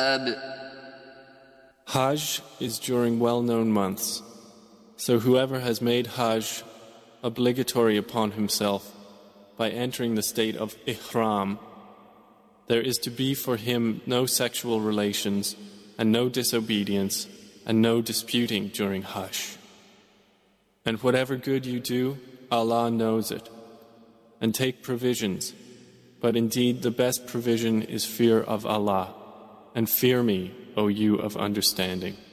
Hajj is during well-known months, so whoever has made Hajj obligatory upon himself by entering the state of Ihram, there is to be for him no sexual relations and no disobedience and no disputing during Hajj. And whatever good you do, Allah knows it. And take provisions, but indeed the best provision is fear of Allah, and fear me, O you of understanding.